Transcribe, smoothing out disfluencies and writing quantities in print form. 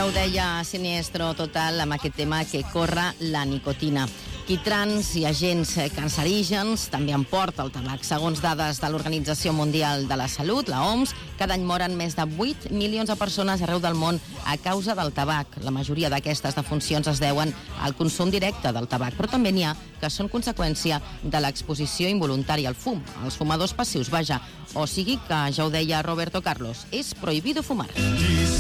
Ja ho deia Siniestro Total amb aquest tema que corre la nicotina. Quitrans i agents cancerígens també en porta el tabac. Segons dades de l'Organització Mundial de la Salut, la OMS, cada any moren més de 8 milions de persones arreu del món a causa del tabac. La majoria d'aquestes defuncions es deuen al consum directe del tabac, però també n'hi ha que són conseqüència de l'exposició involuntària al fum, als fumadors passius, vaja. O sigui que, ja ho deia Roberto Carlos, és prohibido fumar.